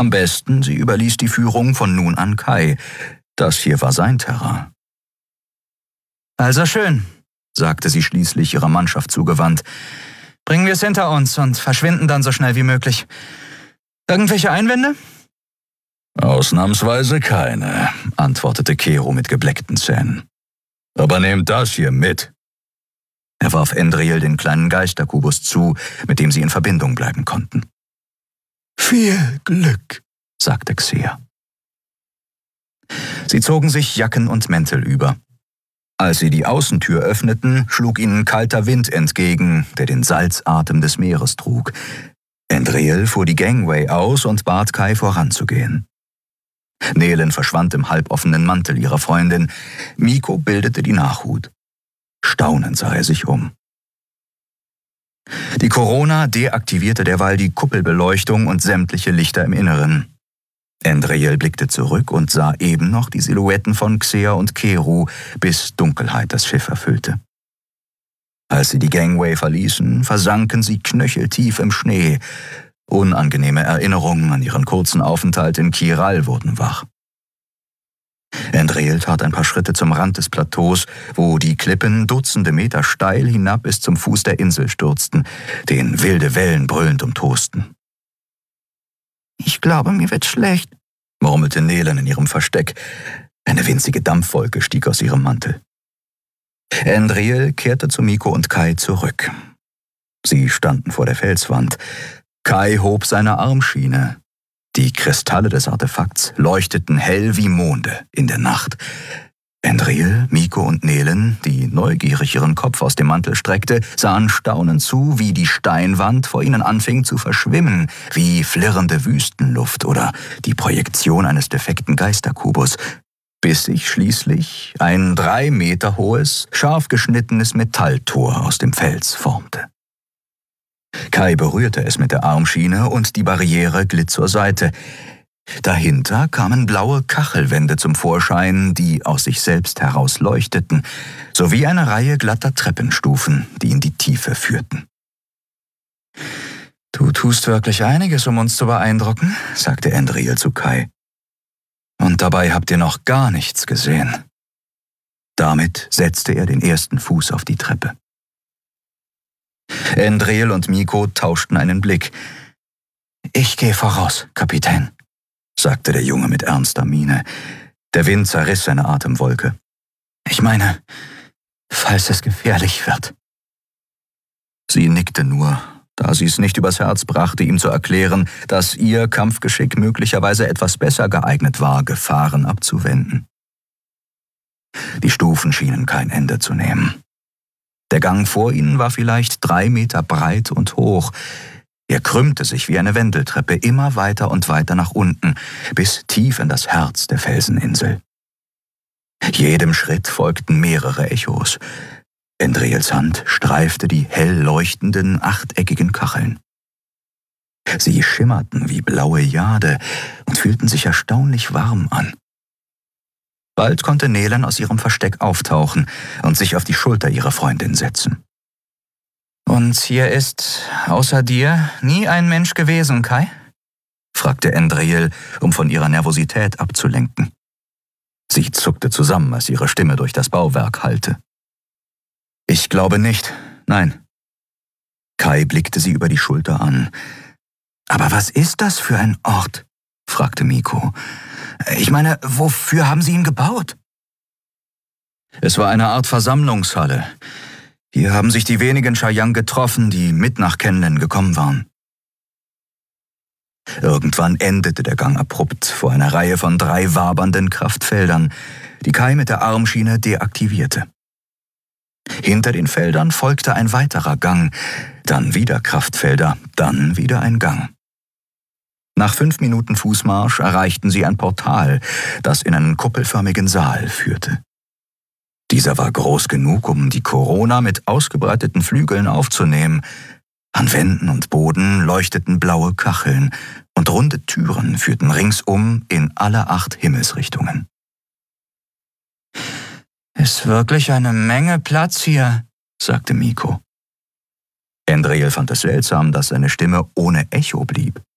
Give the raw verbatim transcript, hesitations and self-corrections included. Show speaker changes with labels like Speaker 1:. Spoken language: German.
Speaker 1: Am besten, sie überließ die Führung von nun an Kai. Das hier war sein Terrain.
Speaker 2: »Also schön«, sagte sie schließlich ihrer Mannschaft zugewandt. »Bringen wir es hinter uns und verschwinden dann so schnell wie möglich. Irgendwelche Einwände?«
Speaker 1: »Ausnahmsweise keine«, antwortete Kero mit gebleckten Zähnen. »Aber nehmt das hier mit.« Er warf Endriel den kleinen Geisterkubus zu, mit dem sie in Verbindung bleiben konnten. »Viel Glück«, sagte Xia. Sie zogen sich Jacken und Mäntel über. Als sie die Außentür öffneten, schlug ihnen kalter Wind entgegen, der den Salzatem des Meeres trug. Endriel fuhr die Gangway aus und bat Kai voranzugehen. Nelen verschwand im halboffenen Mantel ihrer Freundin. Miko bildete die Nachhut. Staunend sah er sich um. Die Corona deaktivierte derweil die Kuppelbeleuchtung und sämtliche Lichter im Inneren. Endriel blickte zurück und sah eben noch die Silhouetten von Xia und Kero, bis Dunkelheit das Schiff erfüllte. Als sie die Gangway verließen, versanken sie knöcheltief im Schnee. Unangenehme Erinnerungen an ihren kurzen Aufenthalt in Kiral wurden wach. Endriel tat ein paar Schritte zum Rand des Plateaus, wo die Klippen dutzende Meter steil hinab bis zum Fuß der Insel stürzten, den wilde Wellen brüllend umtosten. »Ich glaube, mir wird schlecht«, murmelte Nelen in ihrem Versteck. Eine winzige Dampfwolke stieg aus ihrem Mantel. Endriel kehrte zu Miko und Kai zurück. Sie standen vor der Felswand. Kai hob seine Armschiene. Die Kristalle des Artefakts leuchteten hell wie Monde in der Nacht. Endriel, Miko und Nelen, die neugierig ihren Kopf aus dem Mantel streckte, sahen staunend zu, wie die Steinwand vor ihnen anfing zu verschwimmen, wie flirrende Wüstenluft oder die Projektion eines defekten Geisterkubus, bis sich schließlich ein drei Meter hohes, scharf geschnittenes Metalltor aus dem Fels formte. Kai berührte es mit der Armschiene und die Barriere glitt zur Seite. Dahinter kamen blaue Kachelwände zum Vorschein, die aus sich selbst heraus leuchteten, sowie eine Reihe glatter Treppenstufen, die in die Tiefe führten. »Du tust wirklich einiges, um uns zu beeindrucken«, sagte Endriel zu Kai. »Und dabei habt ihr noch gar nichts gesehen.« Damit setzte er den ersten Fuß auf die Treppe. Endriel und Miko tauschten einen Blick. »Ich gehe voraus, Kapitän«, sagte der Junge mit ernster Miene. Der Wind zerriss seine Atemwolke. »Ich meine, falls es gefährlich wird.« Sie nickte nur, da sie es nicht übers Herz brachte, ihm zu erklären, dass ihr Kampfgeschick möglicherweise etwas besser geeignet war, Gefahren abzuwenden. Die Stufen schienen kein Ende zu nehmen. Der Gang vor ihnen war vielleicht drei Meter breit und hoch. Er krümmte sich wie eine Wendeltreppe immer weiter und weiter nach unten, bis tief in das Herz der Felseninsel. Jedem Schritt folgten mehrere Echos. Endriels Hand streifte die hell leuchtenden, achteckigen Kacheln. Sie schimmerten wie blaue Jade und fühlten sich erstaunlich warm an. Bald konnte Nelen aus ihrem Versteck auftauchen und sich auf die Schulter ihrer Freundin setzen. »Und hier ist, außer dir, nie ein Mensch gewesen, Kai?« fragte Endriel, um von ihrer Nervosität abzulenken. Sie zuckte zusammen, als ihre Stimme durch das Bauwerk hallte. »Ich glaube nicht, nein.« Kai blickte sie über die Schulter an. »Aber was ist das für ein Ort?« fragte Miko. »Ich meine, wofür haben Sie ihn gebaut?« »Es war eine Art Versammlungshalle. Hier haben sich die wenigen Chayang getroffen, die mit nach Kenlen gekommen waren.« Irgendwann endete der Gang abrupt vor einer Reihe von drei wabernden Kraftfeldern, die Kai mit der Armschiene deaktivierte. Hinter den Feldern folgte ein weiterer Gang, dann wieder Kraftfelder, dann wieder ein Gang. Nach fünf Minuten Fußmarsch erreichten sie ein Portal, das in einen kuppelförmigen Saal führte. Dieser war groß genug, um die Corona mit ausgebreiteten Flügeln aufzunehmen. An Wänden und Boden leuchteten blaue Kacheln und runde Türen führten ringsum in alle acht Himmelsrichtungen. »Ist wirklich eine Menge Platz hier«, sagte Miko. Endriel fand es seltsam, dass seine Stimme ohne Echo blieb.